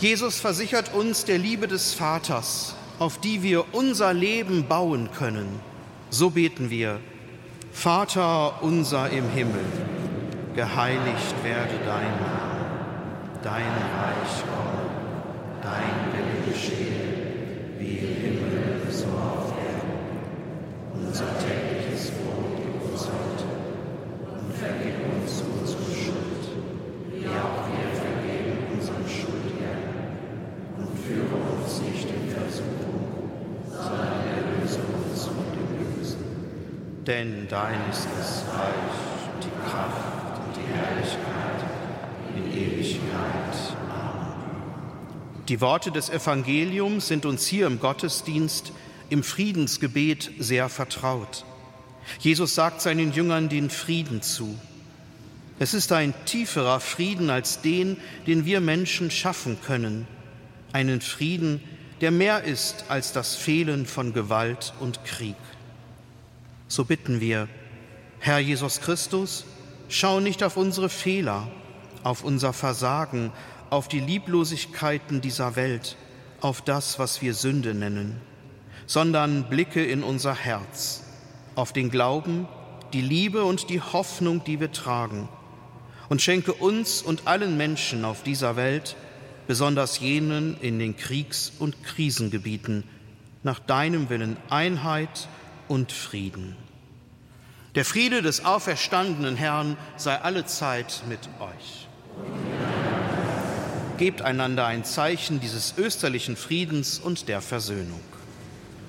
Jesus versichert uns der Liebe des Vaters, auf die wir unser Leben bauen können. So beten wir: Vater unser im Himmel, geheiligt werde dein Name, dein Reich komme, dein Wille geschehe, wie im Himmel, so auf Erden. Unser tägliches Brot gib uns heute und vergib uns unsere Schuld, wie auch wir vergeben unseren Schuldigern. Und führe uns nicht in Versuchung, sondern erlöse uns von dem Bösen. Denn dein ist das Reich, die Kraft und die Herrlichkeit in Ewigkeit. Amen. Die Worte des Evangeliums sind uns hier im Gottesdienst, im Friedensgebet sehr vertraut. Jesus sagt seinen Jüngern den Frieden zu. Es ist ein tieferer Frieden als den wir Menschen schaffen können. Einen Frieden, der mehr ist als das Fehlen von Gewalt und Krieg. So bitten wir: Herr Jesus Christus, schau nicht auf unsere Fehler, auf unser Versagen, auf die Lieblosigkeiten dieser Welt, auf das, was wir Sünde nennen, sondern blicke in unser Herz, auf den Glauben, die Liebe und die Hoffnung, die wir tragen, und schenke uns und allen Menschen auf dieser Welt, besonders jenen in den Kriegs- und Krisengebieten, nach deinem Willen Einheit und Frieden. Der Friede des auferstandenen Herrn sei allezeit mit euch. Gebt einander ein Zeichen dieses österlichen Friedens und der Versöhnung.